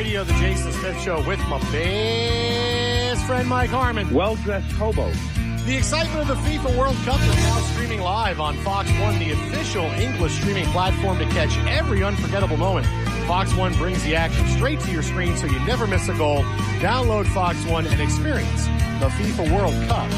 Radio, the Jason Smith Show with my best friend Mike Harmon. Well-dressed hobo. The excitement of the FIFA World Cup is now streaming live on Fox One, the official English streaming platform to catch every unforgettable moment. Fox One brings the action straight to your screen so you never miss a goal. Download Fox One and experience the FIFA World Cup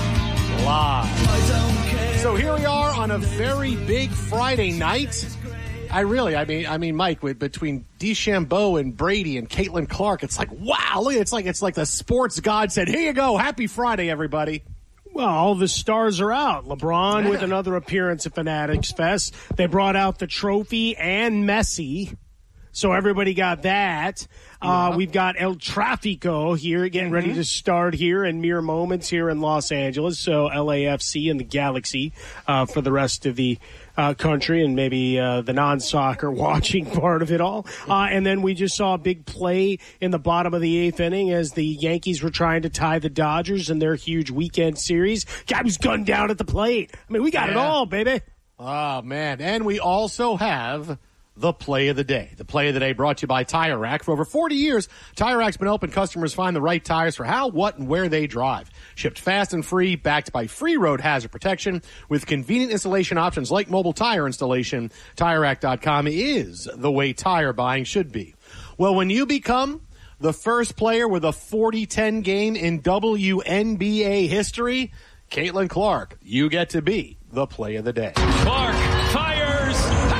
live. So here we are on a very big Friday night. I mean, Mike, between DeChambeau and Brady and Caitlin Clark, it's like, wow, look, it's like the sports god said, here you go, happy Friday, everybody. Well, all the stars are out. LeBron with another appearance at Fanatics Fest. They brought out the trophy and Messi. So everybody got that. We've got El Tráfico here getting ready to start here in mere moments here in Los Angeles. So LAFC and the Galaxy for the rest of the country and maybe the non-soccer watching part of it all. And then we just saw a big play in the bottom of the eighth inning as the Yankees were trying to tie the Dodgers in their huge weekend series. Guy was gunned down at the plate. I mean, we got it all, baby. Oh, man. And we also have the play of the day. The play of the day brought to you by Tire Rack. For over 40 years, Tire Rack's been helping customers find the right tires for how, what, and where they drive. Shipped fast and free, backed by free road hazard protection with convenient installation options like mobile tire installation. TireRack.com is the way tire buying should be. Well, when you become the first player with a 40-10 game in WNBA history, Caitlin Clark, you get to be the play of the day. Clark fires.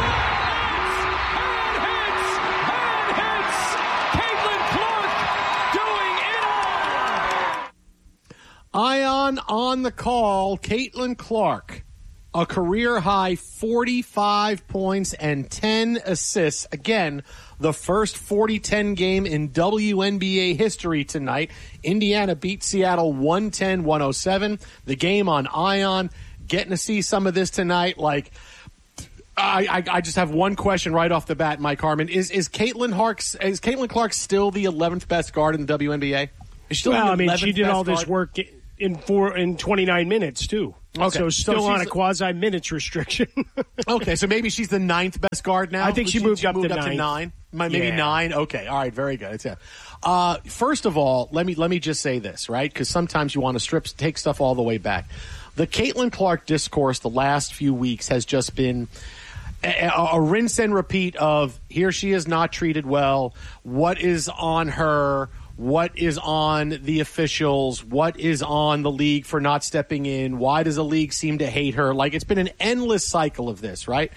Ion on the call, Caitlin Clark, a career-high 45 points and 10 assists. Again, the first 40-10 game in WNBA history tonight. Indiana beat Seattle 110-107. The game on Ion. Getting to see some of this tonight. I just have one question right off the bat, Mike Harmon. Is Caitlin Clark still the 11th best guard in the WNBA? She did all this work in 29 minutes, too. Okay. So still on a quasi-minutes restriction. Okay, so maybe she's the 9th best guard now? I think she moved up to 9. Maybe 9? Okay, all right, very good. First of all, let me just say this, right? Because sometimes you want to take stuff all the way back. The Caitlin Clark discourse the last few weeks has just been a rinse and repeat of here she is not treated well, what is on her, what is on the officials, what is on the league for not stepping in, why does the league seem to hate her? It's been an endless cycle of this, right?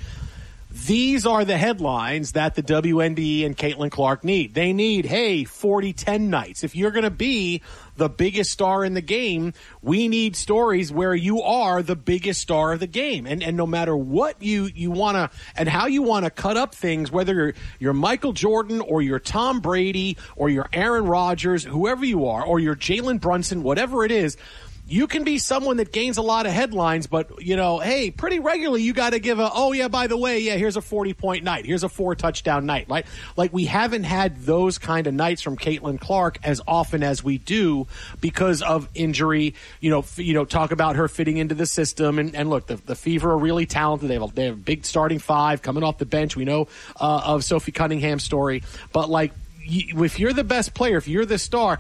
These are the headlines that the WNBA and Caitlin Clark need. They need, 40-10 nights. If you're going to be the biggest star in the game, we need stories where you are the biggest star of the game. And no matter what you want to and how you want to cut up things, whether you're Michael Jordan or you're Tom Brady or you're Aaron Rodgers, whoever you are, or you're Jalen Brunson, whatever it is, you can be someone that gains a lot of headlines, but, pretty regularly you got to give by the way, here's a 40-point night. Here's a 4-touchdown night, right? We haven't had those kind of nights from Caitlin Clark as often as we do because of injury. Talk about her fitting into the system. And look, the Fever are really talented. They have a big starting 5 coming off the bench. We know of Sophie Cunningham's story. But, if you're the best player, if you're the star,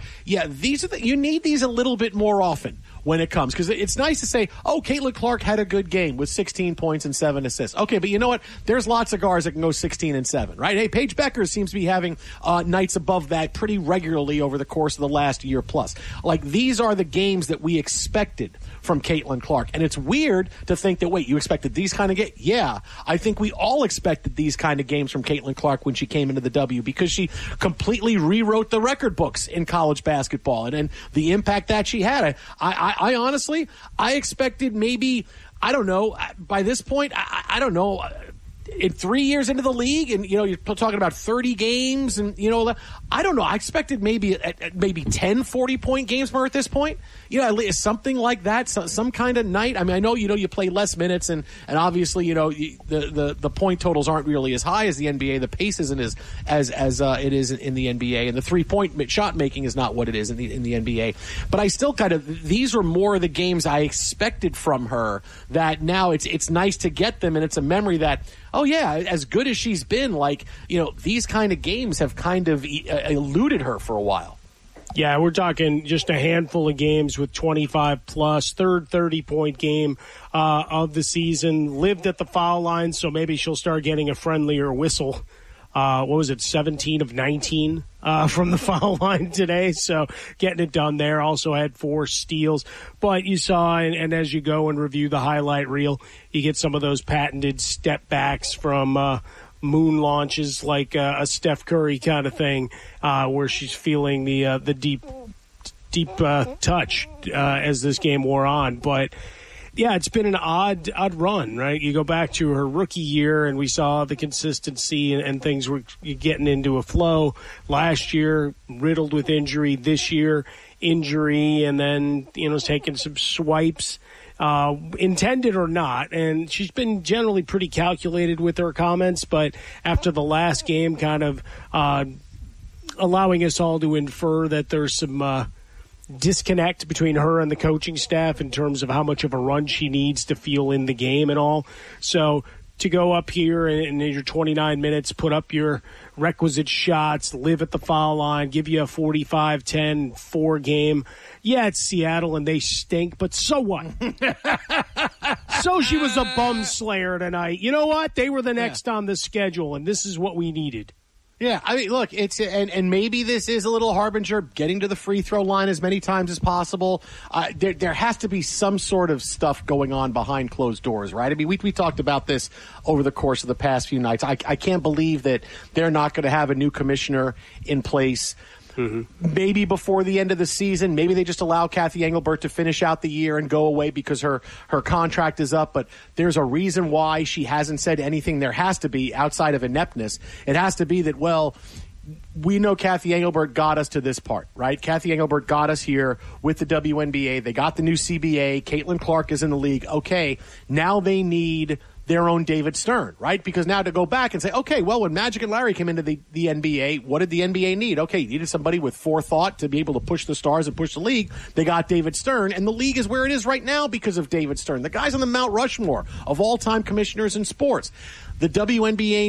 you need these a little bit more often when it comes. Because it's nice to say, Caitlin Clark had a good game with 16 points and 7 assists. Okay, but you know what? There's lots of guards that can go 16 and 7, right? Hey, Paige Becker seems to be having nights above that pretty regularly over the course of the last year plus. These are the games that we expected from Caitlin Clark. And it's weird to think that, you expected these kind of games? Yeah, I think we all expected these kind of games from Caitlin Clark when she came into the W because she completely rewrote the record books in college basketball and the impact that she had. I honestly, I expected maybe, I don't know, by this point, I don't know, in 3 years into the league, and you're talking about 30 games, and I don't know. I expected maybe 10 40-point games from her at this point. Something like that, some kind of night. I mean, I know you play less minutes, and obviously the point totals aren't really as high as the NBA. The pace isn't as it is in the NBA, and the 3-point shot making is not what it is in the NBA. But I still these are more of the games I expected from her. That now it's nice to get them, and it's a memory that oh yeah, as good as she's been, like, these kind of games have kind of eluded her for a while. Yeah, we're talking just a handful of games with 25-plus, third 30-point game of the season. Lived at the foul line, so maybe she'll start getting a friendlier whistle. 17 of 19 from the foul line today, so getting it done there. Also had 4 steals. But you saw, and as you go and review the highlight reel, you get some of those patented step backs from moon launches, like a Steph Curry kind of thing, where she's feeling the deep touch as this game wore on. But yeah, it's been an odd run, right? You go back to her rookie year, and we saw the consistency and things were getting into a flow. Last year, riddled with injury. This year, injury, and then taking some swipes. Intended or not, and she's been generally pretty calculated with her comments, but after the last game kind of allowing us all to infer that there's some disconnect between her and the coaching staff in terms of how much of a run she needs to feel in the game and all. So to go up here in your 29 minutes, put up your requisite shots, live at the foul line, give you a 45-10-4 game. Yeah, it's Seattle and they stink, but so what? So she was a bum slayer tonight. You know what? They were the next on the schedule, and this is what we needed. Yeah, I mean, look, it's and maybe this is a little harbinger, getting to the free throw line as many times as possible. There has to be some sort of stuff going on behind closed doors, right? I mean, we talked about this over the course of the past few nights. I can't believe that they're not going to have a new commissioner in place. Mm-hmm. Maybe before the end of the season. Maybe they just allow Kathy Engelbert to finish out the year and go away because her contract is up. But there's a reason why she hasn't said anything. There has to be, outside of ineptness. It has to be that, well, we know Kathy Engelbert got us to this part, right? Kathy Engelbert got us here with the WNBA. They got the new CBA. Caitlin Clark is in the league. Okay, now they need their own David Stern, right? Because now to go back and say, okay, well, when Magic and Larry came into the NBA, what did the NBA need? Okay, you needed somebody with forethought to be able to push the stars and push the league. They got David Stern, and the league is where it is right now because of David Stern. The guy's on the Mount Rushmore of all-time commissioners in sports. The WNBA